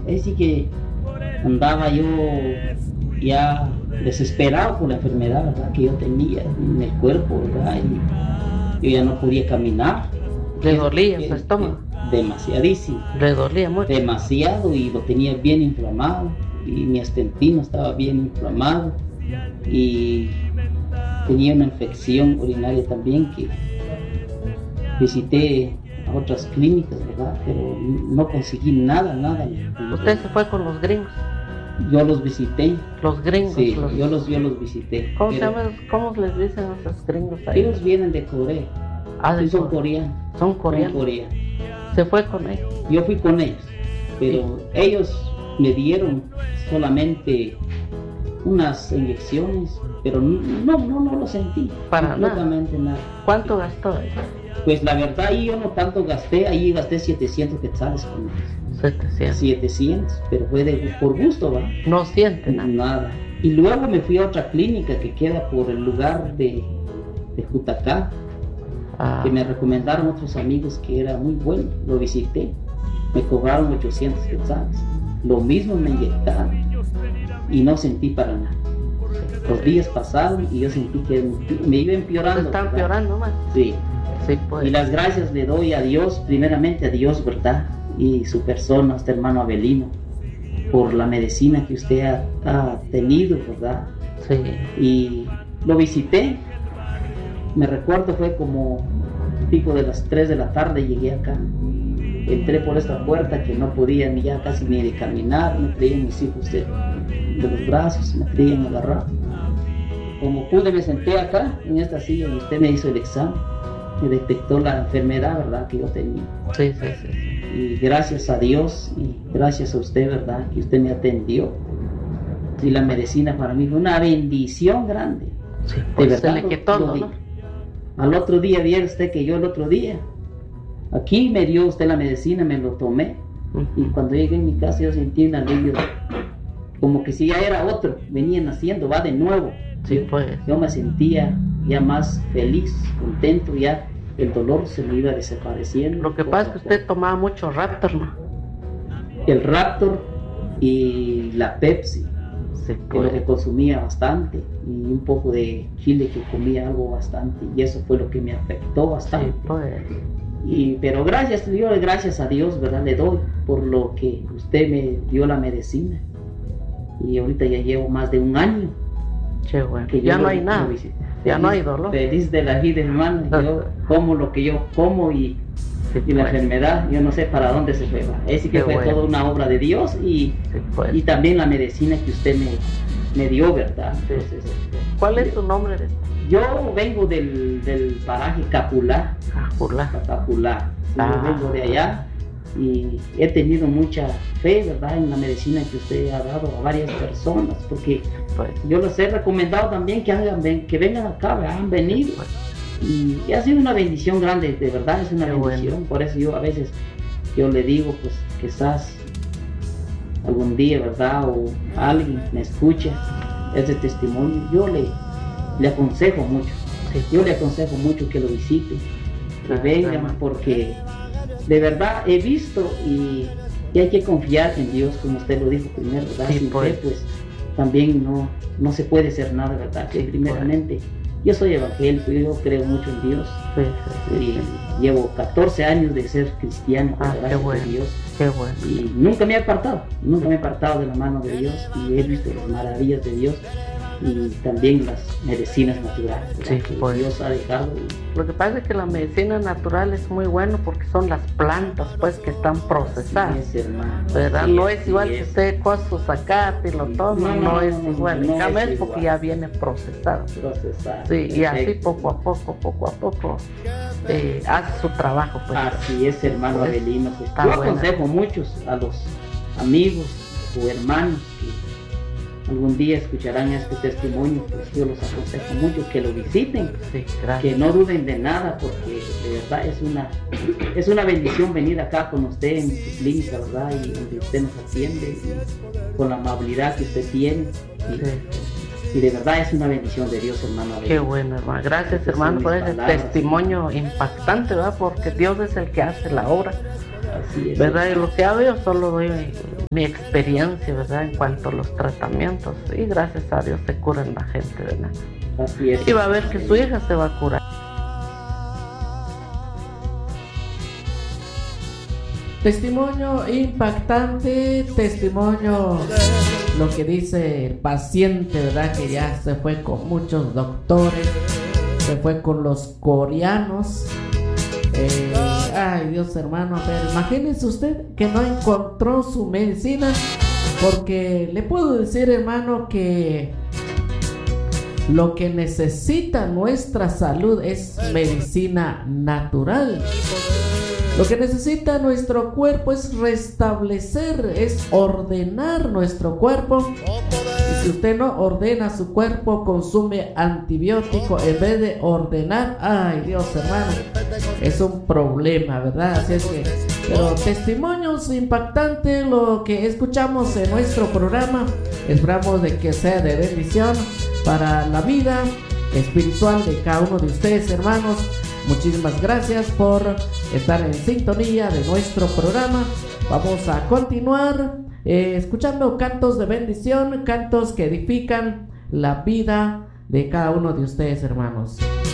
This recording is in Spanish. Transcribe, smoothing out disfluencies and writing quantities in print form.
Así que andaba yo ya desesperado por la enfermedad, ¿verdad?, que yo tenía en el cuerpo, ¿verdad? Y yo ya no podía caminar. ¿Le dolía su estómago? Demasiadísimo. ¿Le dolía mucho? Demasiado, y lo tenía bien inflamado, y mi intestino estaba bien inflamado, y tenía una infección urinaria también que visité a otras clínicas, ¿verdad? Pero no conseguí nada. ¿Usted se fue con los gringos? Yo los visité. Los gringos. Sí, yo los visité. ¿Cómo se llama? ¿Cómo les dicen a esos gringos ahí? Ellos vienen de Corea. Sí, son coreanos. Son coreanos. ¿Se fue con ellos? Yo fui con ellos, pero ellos me dieron solamente unas inyecciones, pero no lo sentí. Para nada. ¿Cuánto gastó? Pues la verdad, ahí yo no tanto gasté, ahí gasté 700 quetzales con ellos. 700, pero fue por gusto, ¿va? No siente nada. Nada. Y luego me fui a otra clínica que queda por el lugar de Jutacá, que me recomendaron otros amigos que era muy bueno. Lo visité, me cobraron 800 quetzales. Lo mismo me inyectaron y no sentí para nada. Los días pasaron y yo sentí que me iba empeorando. ¿Está empeorando más? Sí. Sí, pues. Y las gracias le doy a Dios, primeramente a Dios, ¿verdad? Y su persona, este hermano Abelino, por la medicina que usted ha tenido, ¿verdad? Sí. Y lo visité, me recuerdo fue como tipo de las 3 de la tarde, llegué acá, entré por esta puerta que no podía ni ya casi ni de caminar, me traían mis hijos de los brazos, me traían agarrado. Como pude me senté acá en esta silla y usted me hizo el examen, me detectó la enfermedad, ¿verdad?, que yo tenía. Sí. Y gracias a Dios y gracias a usted, ¿verdad?, que usted me atendió. Y la medicina para mí fue una bendición grande. Sí, pues de verdad, se le quitó, ¿no? Al otro día, viera usted que yo el otro día, aquí me dio usted la medicina, me lo tomé. Y cuando llegué en mi casa yo sentí un alivio, como que si ya era otro, venía naciendo, va de nuevo. Sí, pues. Yo me sentía ya más feliz, contento, ya el dolor se me iba desapareciendo. Lo que pasa es que usted tomaba mucho Raptor, ¿no? El Raptor y la Pepsi, sí, que lo que consumía bastante, y un poco de chile que comía algo bastante, y eso fue lo que me afectó bastante. Sí, pues. Pero gracias a Dios, ¿verdad?, le doy por lo que usted me dio la medicina, y ahorita ya llevo más de un año. Qué bueno. Que ya no hay nada, ya no hay dolor. Feliz de la vida, hermano. Yo como lo que yo como y la enfermedad, yo no sé para dónde se fue. Así que fue toda una obra de Dios y también la medicina que usted me dio, ¿verdad? Entonces, ¿cuál es su nombre? Yo vengo del paraje Capulá. Capulá. Yo vengo de allá y he tenido mucha fe, ¿verdad?, en la medicina que usted ha dado a varias personas, porque yo les he recomendado también que vengan acá, han venido, y ha sido una bendición grande, de verdad es una bendición. Bueno. Por eso yo a veces le digo, pues quizás algún día, ¿verdad?, o alguien me escucha ese testimonio, yo le aconsejo mucho, yo le aconsejo mucho que lo visite, que vengan, porque de verdad he visto y hay que confiar en Dios, como usted lo dijo primero, ¿verdad? Sin fe, pues también no se puede hacer nada, ¿verdad? Que primeramente, yo soy evangélico, yo creo mucho en Dios. Y llevo 14 años de ser cristiano, gracias a Dios. Qué bueno. Y nunca me he apartado de la mano de Dios, y he visto las maravillas de Dios y también las medicinas naturales que Dios ha dejado. Lo que pasa es que la medicina natural es muy bueno porque son las plantas, pues, que están procesadas. Sí, hermano. ¿Verdad? No es igual que usted coja su zacate y lo toma, no es igual. En cambio es porque ya viene procesado. Sí, y así poco a poco hace su trabajo, pues. Así es, hermano Abelino. Pues, yo aconsejo muchos a los amigos o hermanos que algún día escucharán este testimonio, pues yo los aconsejo mucho que lo visiten, que no duden de nada, porque de verdad es una bendición venir acá con usted en su clínica, ¿verdad?, y donde usted nos atiende, y con la amabilidad que usted tiene, y de verdad es una bendición de Dios, hermano. Qué bueno, hermano. Gracias, hermano, por ese testimonio impactante, ¿verdad?, porque Dios es el que hace la obra. Así es, ¿verdad? Y lo que hago yo solo doy mi experiencia, ¿verdad? En cuanto a los tratamientos, y gracias a Dios se curan la gente, ¿verdad? Así es. Y va a ver que su hija se va a curar. Testimonio impactante, testimonio, lo que dice el paciente, ¿verdad? Que ya se fue con muchos doctores, se fue con los coreanos. Ay, Dios, hermano, pero imagínese usted que no encontró su medicina, porque le puedo decir, hermano, que lo que necesita nuestra salud es medicina natural. Lo que necesita nuestro cuerpo es restablecer, es ordenar nuestro cuerpo. Y si usted no ordena su cuerpo, consume antibiótico en vez de ordenar, ay Dios, hermano, es un problema, ¿verdad? Así es que, pero testimonios impactantes lo que escuchamos en nuestro programa. Esperamos de que sea de bendición para la vida espiritual de cada uno de ustedes, hermanos. Muchísimas gracias por estar en sintonía de nuestro programa. Vamos a continuar escuchando cantos de bendición, cantos que edifican la vida de cada uno de ustedes, hermanos.